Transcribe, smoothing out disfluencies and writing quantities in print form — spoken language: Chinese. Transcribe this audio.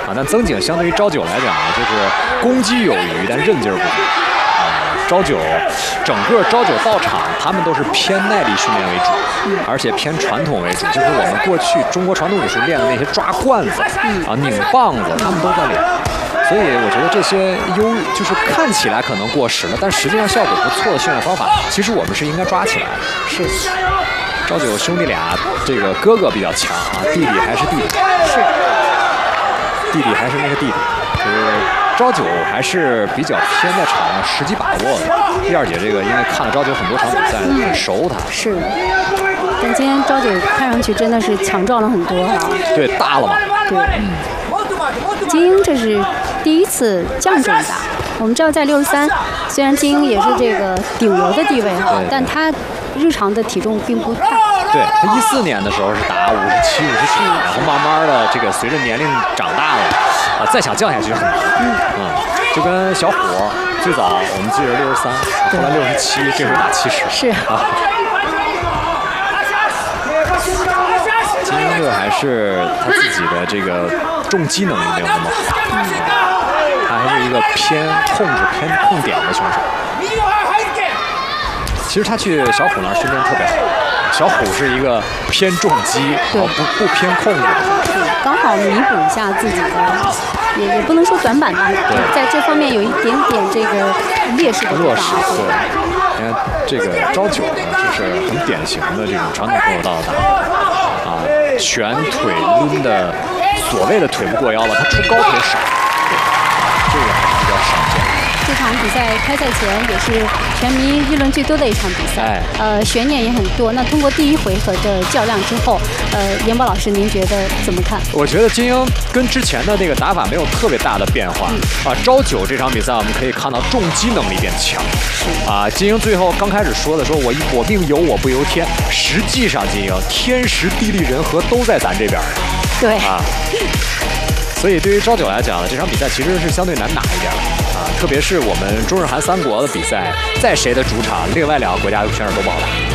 啊。但曾景相对于朝九来讲呢，就是攻击有余，但韧劲儿不足。朝九，整个朝九到场，他们都是偏耐力训练为主，而且偏传统为主，就是我们过去中国传统武术练的那些抓罐子，啊拧棒子，他们都在练。所以我觉得这些就是看起来可能过时了，但实际上效果不错的训练方法，其实我们是应该抓起来的。是。朝九兄弟俩，这个哥哥比较强啊，弟弟还是弟弟，是。弟弟还是那个弟弟，就是朝九还是比较偏在场上实际把握的。第二节这个，因为看了朝九很多场比赛，很熟他。 是。但今天朝九看上去真的是强壮了很多啊。 对，大了嘛。 对。金英这是第一次降重打。我们知道在63，虽然金英也是这个顶流的地位哈，但他日常的体重并不大。 对，他14年的时候是打57、57，然后慢慢的这个随着年龄长大了，再想降下去很难。就跟小虎最早我们记得63，后来67，这回打70。 是啊。 金英乐还是他自己的这个重击能力没有那么好，他还是一个偏控制、偏控点的选手。其实他去小虎那儿训练特别好，小虎是一个偏重击，不偏控制， 刚好弥补一下自己的，也不能说短板吧，在这方面有一点点这个劣势的地方。 对，你看这个朝九呢，就是很典型的这种传统空手道的打法啊，拳腿抡的，所谓的腿不过腰吧，他出高腿少，这个还是比较少见。 这场比赛开赛前也是全民议论最多的一场比赛，悬念也很多。那通过第一回合的较量之后，严博老师您觉得怎么看？ 我觉得金英跟之前的那个打法没有特别大的变化啊。朝九这场比赛我们可以看到重击能力变强啊。金英最后刚开始说的说我命由我不由天，实际上金英天时地利人和都在咱这边。 对啊。所以对于朝九来讲呢，这场比赛其实是相对难打一点啊，特别是我们中日韩三国的比赛，在谁的主场，另外2个国家的选手都不好打。